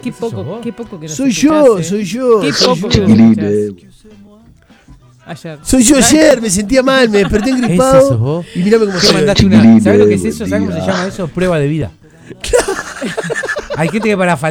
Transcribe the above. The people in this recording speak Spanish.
Qué poco que nos Soy escuchás, yo. Qué soy poco yo. que nos escuchás. Ayer. Soy yo ayer, me sentía mal, me desperté engripado. ¿Ese sos vos? Y mirame cómo ¿Qué estoy. mandaste una? ¿Sabes lo que es eso? ¿Sabes cómo se llama eso? Prueba de vida. Hay gente que para